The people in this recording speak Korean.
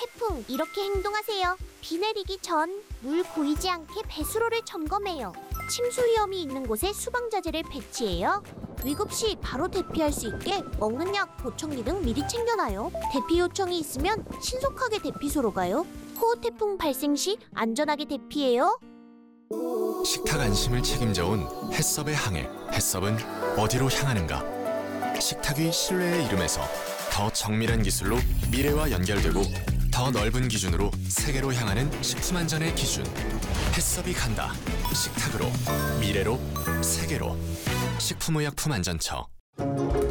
태풍, 이렇게 행동하세요. 비 내리기 전 물 고이지 않게 배수로를 점검해요. 침수 위험이 있는 곳에 수방자재를 배치해요. 위급 시 바로 대피할 수 있게 먹는 약, 보청기 등 미리 챙겨놔요. 대피 요청이 있으면 신속하게 대피소로 가요. 호우 태풍 발생 시 안전하게 대피해요. 식탁 안심을 책임져온 햇섭의 항해. 햇섭은 어디로 향하는가? 식탁 위 신뢰의 이름에서 더 정밀한 기술로 미래와 연결되고 더 넓은 기준으로 세계로 향하는 식품안전의 기준. 햇섭이 간다. 식탁으로, 미래로, 세계로. 식품의약품안전처.